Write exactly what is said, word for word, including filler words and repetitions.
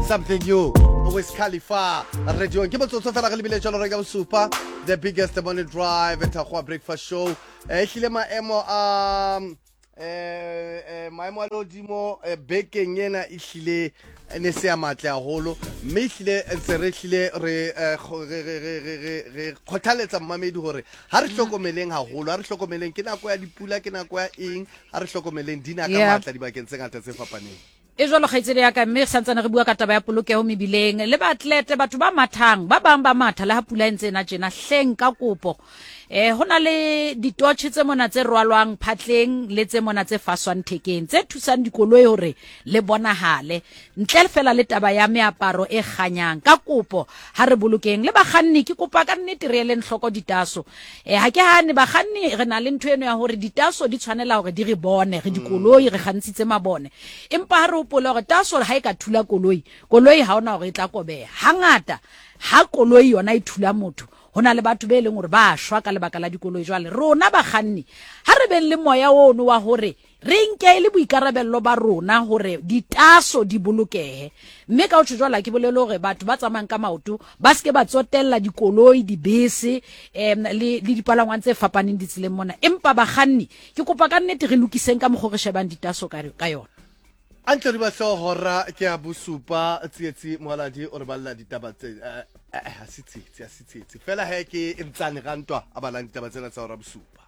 something new. Wiz Khalifa radio ke botsotso fela ga le bile jalo re ka super the biggest morning drive at Thakgwa breakfast show e hlile maemo a eh maemo a lodimo bekeng yena e hlile ne se a matle haholo mme hlile ntse re hlile re re khothaletsa mmamedi hore ha re hlokomeleng haholo ha re hlokomeleng ke nako ya dipula ke nako ya eng ha re hlokomeleng dina ka matla di bakeng tse ngata tse fapaneng e jwalo khaitsele ya ka mme santsana re bua ka taba ya polokeho mebileng le batlete batho ba mathang ba bang ba matha le ha pula e ntse na tjena hleng ka kopo eh hona le ditotche tse mona tse rwalwang phatleng le tse mona tse faswang thekeng tse thusang dikoloi hore le bonahale ntle le fela le taba ya meaparo e kganyang ka kopo ha re bolokeng le bakganni ke kopa ka nnete re le nhloko ditaso eh ha ke hane bakganni re na le ntwe eno ya hore ditaso di tshwanela hore di re bone re dikoloi re kgantshitse mabone empa ha re hopola hore taso ha e ka thula koloi koloi ha ona hore e tla kobeha hangata ha koloi yona e thula motho hona le batho be leng hore ba shwa ka lebaka la dikoloi jwale rona bakganni ha re beng le moya ono wa hore re nke le boikarabello ba rona hore ditaso di bolokehe mme ka o tshwala ke bolelo hore batho ba tsamayang ka maoto ba ske ba tsotella dikoloi dibese em le le dipalangwang tse fapaneng ditseleng mona empa bakganni ke kopa ka nnete re lokiseng ka mogho re shebang ditaso ka yona antle di ba so hora ke a bosupa tsietsi moladi o re balla ditaba tse ha se tsietsi ha se tsietsi fela he ke ntsane ga ntwa a balang ditaba tsena tsa hora bosupa